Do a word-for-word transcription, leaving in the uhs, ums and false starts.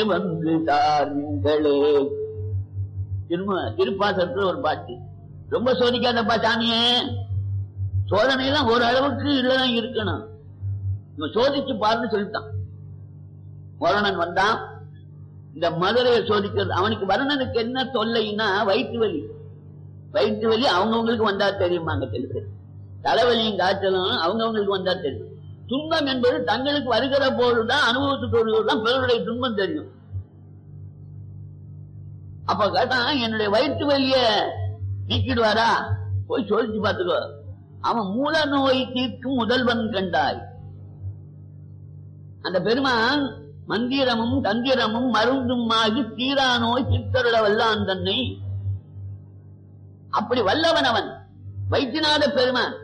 வந்து தாருங்களே. திரும்ப திருப்பாசத்துல ஒரு பாட்டு, ரொம்ப சோதிக்காதப்பா சாமியே, சோதனையெல்லாம் ஓரளவுக்கு இல்லதான் இருக்கணும், இவன் சோதிச்சு பாருன்னு சொல்லிட்டான். வருணன் வந்தான், இந்த மதுரையை சோதிக்கிறது. அவனுக்கு வருணனுக்கு என்ன தொல்லைன்னா வயிற்று வலி. வயிற்று வலி அவங்கவுங்களுக்கு வந்தா தெரியுமாங்க, தெரியுது. தலைவலியும் காய்ச்சலும் அவங்கவுங்களுக்கு வந்தா தெரியும். துன்பம் என்பது தங்களுக்கு வருகிற போதுதான், அனுபவத்துக்கு தான் பிறருடைய துன்பம் தெரியும். அப்ப கேட்டான், என்னுடைய வயிற்று வலிய நீக்கிடுவாரா, போய் சோதிச்சு பார்த்துக்கோ. அவன் மூல நோய் தீர்க்கும் முதல்வன் கண்டாய். அந்த பெருமான் மந்திரமும் தந்திரமும் மருந்தும் ஆகி தீரா நோய் சித்தருட வல்லான் தன்னை. அப்படி வல்லவன் அவன், வைத்தியநாத பெருமான்.